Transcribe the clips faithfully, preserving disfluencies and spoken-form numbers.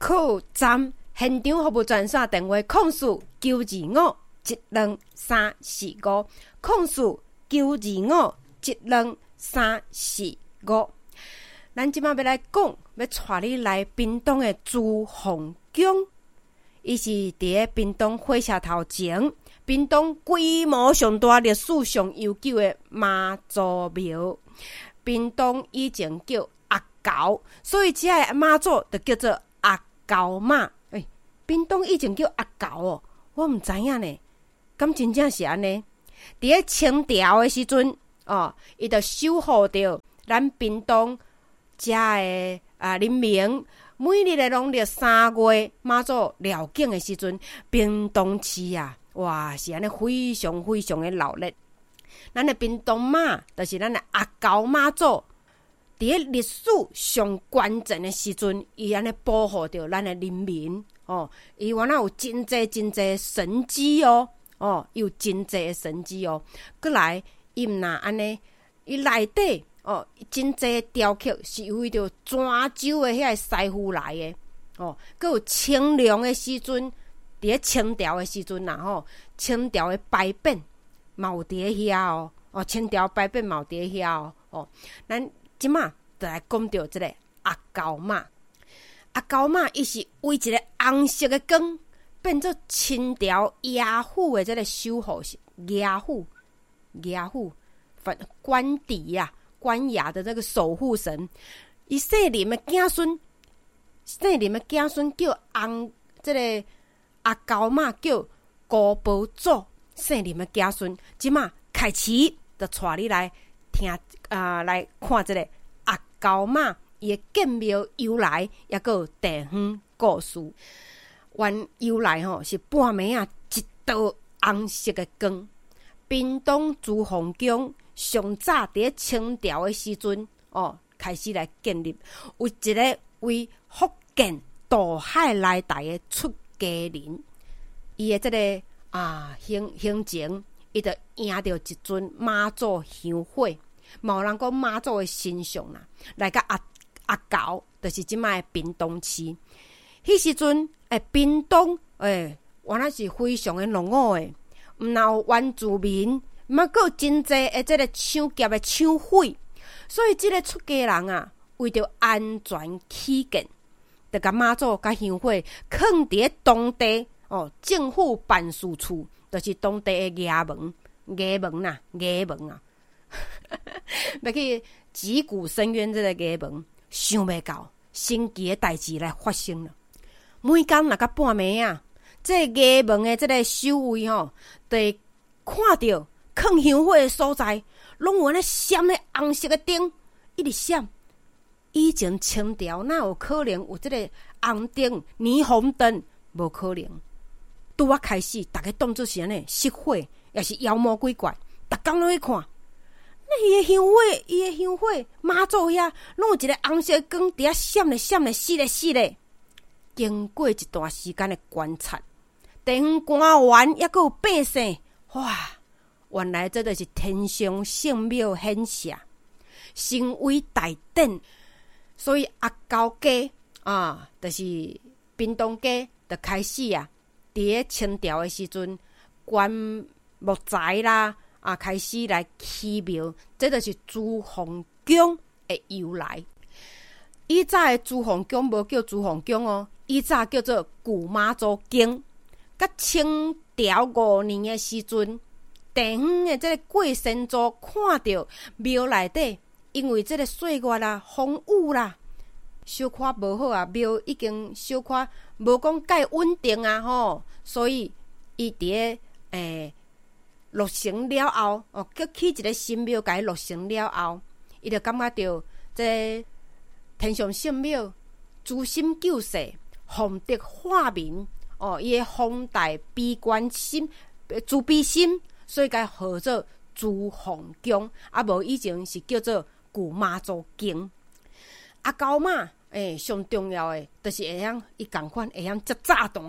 靠站现场服务专线电话控诉九二五一二三四五，控诉九二五一二三四五。咱即马要来讲，要带你来屏东的朱凤宫，伊是伫个屏东火车头前，屏东规模上大、历史上悠久的妈祖庙。屏东以前叫阿狗，所以这个妈祖就叫做阿狗妈。诶，屏东以前叫阿狗哦，我毋知影呢，敢真正是安尼？伫个清朝的时阵哦，伊就守护着咱屏东遮的啊人民。每日咧拢伫三月妈祖绕境的时阵，屏东市啊，哇是安尼非常非常的闹热。咱的屏东妈，就是咱的阿狗妈祖，伫个历史上关键的时阵，伊安尼保护着咱的人民哦。伊原来有真济真济神迹哦，哦，有真济的神迹哦。过来，伊毋若安尼，伊内底哦，真济雕刻是为着泉州的遐个师傅来的哦。佮有清凉的时阵，伫个清朝的时阵呐吼，清朝的牌匾。嘛有伫遐哦，哦，清朝牌匾嘛有伫遐哦，哦，咱即马就来讲到即个阿狗妈。阿狗妈伊是为一个红色的光，变做清朝衙府的即个守护神，衙府衙府反官邸呀、啊，官衙的这个守护神。伊姓林的子孙，姓林的子孙叫红，即个阿狗妈叫高宝祖。姓林的子孙，即马开始就带你来听啊、呃，来看这个阿狗妈伊的建庙由来，也个地方故事。原由来吼是半暝啊，一道红色的光。屏东朱凤宫上早伫清朝的时阵哦，开始来建立，有一个为福建渡海来台的出家人，伊的这个。啊，行行前，伊就迎着一尊妈祖香火，嘛有人讲妈祖的形象啦，来甲阿阿狗，就是即摆屏东市。迄时阵，诶，屏东诶，原来是非常的浓厚诶，毋但有原住民，嘛佫有真济诶，即个抢劫诶抢匪，所以即个出家人啊，为着安全起见，就甲妈祖甲香火囥伫当地。哦，政府办事处就是当地的衙门，衙门呐，衙门啊，要去击鼓申冤这个衙门，想袂到神奇的代志来发生了。每天若到半暝啊，这衙门的这个守卫吼，就会看到囥香火的所在，拢有安尼闪咧红色的灯，一直闪。以前清朝哪有可能有这个红灯、霓虹灯？无可能。拄啊开始，大家当作是安尼失火，也是妖魔鬼怪，逐工拢去看。那伊的香火，伊的香火，妈祖遐拢有一个红色光伫遐闪咧闪咧，死咧死咧。经过一段时间的观察，地方官员也佮有百姓，哇！原来这就是天上圣庙显现，成为大典。所以阿狗家啊，就是屏东家，就开始啊。伫个清朝的时阵，棺木材啦啊，开始来起庙，这就是朱凤宫的由来。以早的朱凤宫无叫朱凤宫哦，以早叫做旧妈祖宫。甲清朝五年的时阵，地方的这个过先祖看到庙内底，因为这个岁月啦、风雨啦。小可无好啊，庙已经小可无讲介稳定啊吼，所以伊伫个诶落成了后，哦，佮起一个新庙，甲伊落成了后，伊就感觉到这天上圣庙诛心救世，弘德化民哦，伊个宏大悲观心、慈悲心，所以甲号做朱凤宫，啊无以前是叫做旧妈祖宫。阿狗妈，诶、欸，上重要诶，就是会晓伊共款会晓接炸弹。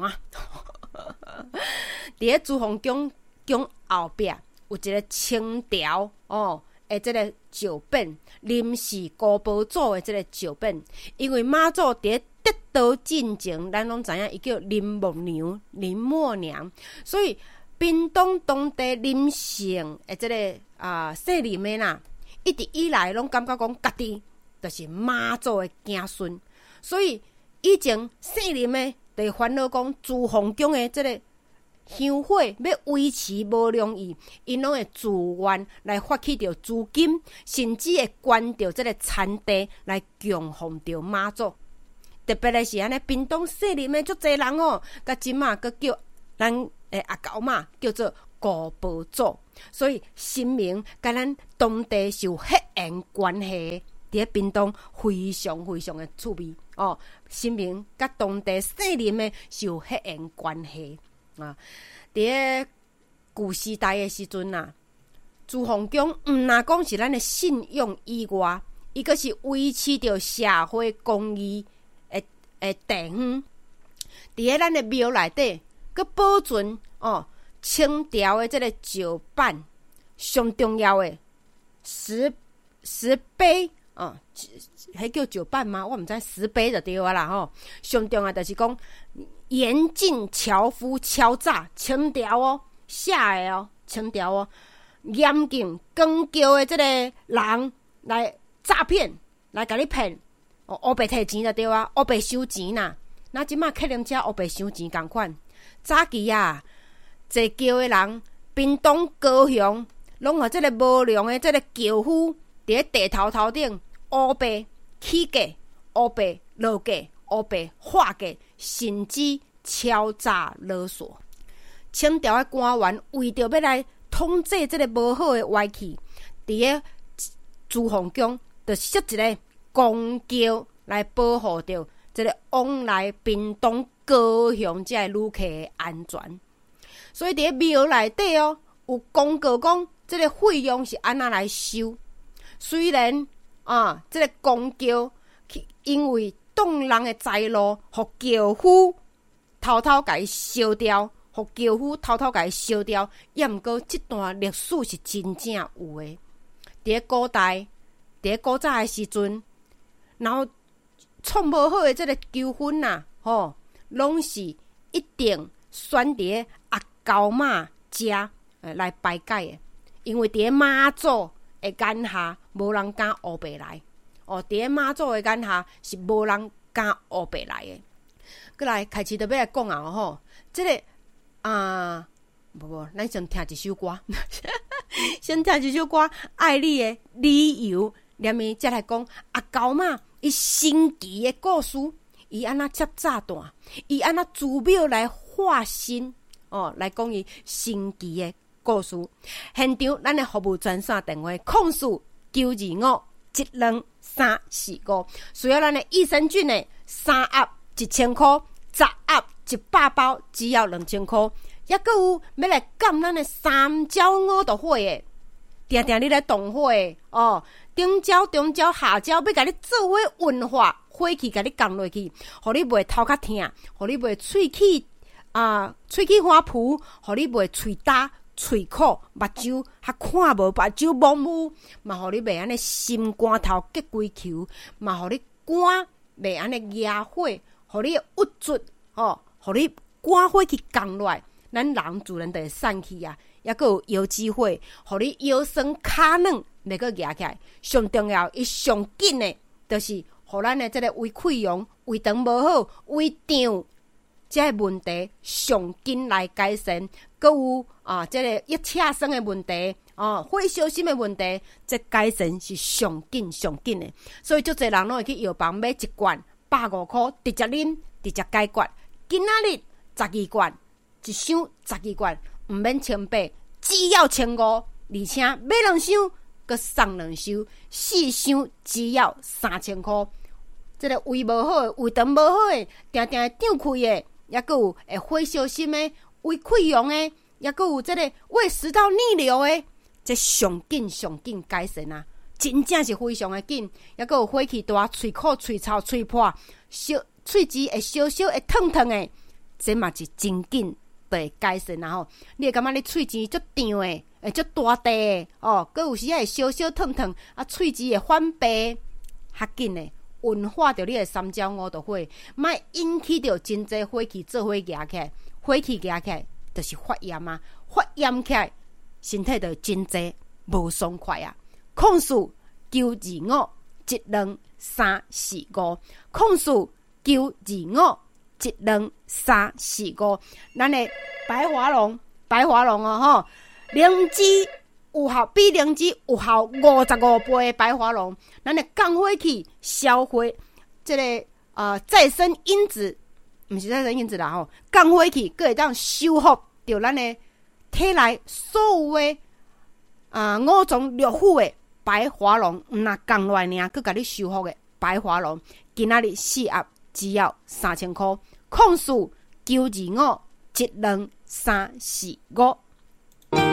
伫个朱凤宫宫后壁有一个清朝哦，诶，即个石板临时高宝祖诶，即个石板，因为妈祖伫得道进前，咱拢知影伊叫林默娘、林默娘，所以屏东当地林姓诶，即、这个啊姓林诶啦，一直以来拢感觉讲家己就是妈祖诶子孙，所以以前姓林诶就烦恼讲朱洪宫诶即个香火要维持无容易，因拢会自愿来发起着资金，甚至会捐着即个田地来供奉着妈祖。特别的是安尼，屏东市里面足侪人哦，甲即马佮叫咱诶阿狗嘛叫做古堡祖，所以新名甲咱当地是有血缘关系。伫咧屏东非常非常的趣味哦，新名甲当地市里面是有血缘关系啊。伫咧旧时代的时阵啊，朱洪宫毋若讲是咱的信用以外，伊阁是维持着社会公义诶地方，伫咧咱的庙内底，佮保存哦清朝的这个石板，上重要的石石碑哦，迄叫石板吗？我毋知石碑就对啊啦吼。上重要就是讲严禁樵夫敲诈，清朝哦写的哦，清朝哦严禁光叫的这个人来诈骗，来甲你骗。哦，乌白摕钱就对啊，乌白收钱啦。那即马客人车乌白收钱共款。早期啊，坐轿的人，屏东高雄，拢互即个无良的即个轿夫，伫咧地头头顶乌白起价、乌白落价、乌白化价，甚至敲诈勒索。清朝的官员为着要来统制即个无好的歪气，伫咧朱洪宫就设一个公桥来保护着这个往来屏东、高雄这旅客的安全。所以伫庙内底哦，有公告讲这个费用是安那来收。虽然啊，这个公桥因为挡人的财路，互轿夫偷偷甲伊烧掉，互轿夫偷偷甲伊烧掉，也毋过这段历史是真正有的。伫古代，伫古早的时阵。然后创无好的这个纠纷呐，吼，拢是一定选伫阿高妈家来排解的，因为伫妈祖的眼下，无人敢乌白来。哦，伫妈祖的眼下是无人敢乌白来的。过来开始就要来讲啊，吼，这个啊，无无，咱先听一首歌，先听一首歌，爱你的理由。连伊才来讲阿高妈伊神奇的故事，伊安那接炸弹，伊安那祖庙来化身哦，来讲伊神奇的故事。现场咱的服务专线电话：控诉九二五一两三四五，需要咱的益生菌的三盒一千块，十盒一百包只要两千块，也阁有要来干咱的三焦五毒火的，定定你来动火的哦。顶焦、中焦、下焦，要甲你做伙运化，火气甲你降落去，互你袂头壳痛，互你袂喙齿啊，喙齿花浮，互你袂喙焦、喙苦、目睭还看无，目睭模糊，嘛互你袂安尼心肝头结规球，嘛互你肝袂安尼压火，互你郁卒哦，互你肝火去降落来，咱人自然就会散去啊。也阁有腰子火，互你腰酸骹软，袂阁压起来。上重要，伊上紧的，就是互咱的这个胃溃疡、胃肠无好、胃胀这个问题上紧来改善。阁有啊，这个一车酸的问题，啊，火烧心的问题，这改善是上紧上紧的。所以足侪人拢会去药房买一罐百五块，直接啉，直接解决。今仔日十二罐，一箱十二罐。毋免千八，只要千五，而且买两箱，佮送两箱，四箱只要三千块。这个胃无好的、胃肠无好的、定定胀气的，也佮有会火烧心的、胃溃疡的，也佮有这个胃食道逆流的，这上紧上紧改善啊！真正是非常的紧，也佮有火气大、喙苦、喙臭、喙破、小喙齿会烧烧、会烫烫的，这嘛是真紧。会改善然后，你会感觉你喙齿足胀诶，会足大地诶，哦，佮有时会烧烧烫烫，啊，喙齿会反白，较紧诶， 温化着你的三焦五毒火，莫引起着真济火气做火压起来，火气压起来就是发炎啊，发炎起来身体就真济无爽快啊。控诉九二五一两三四五，控诉九二五一两三四五，咱的白华龙，白华龙哦吼，灵芝有效，比灵芝有效五十五倍的白华龙，咱的降火气、消火，这个呃再生因子，不是再生因子啦吼，降火气，佫会当修复着咱的体内所有的啊、呃、五脏六腑的白华龙，毋若降落来尔，佫甲你修复的白华龙，今仔日四盒只要三千块，控诉九二五一两三四五。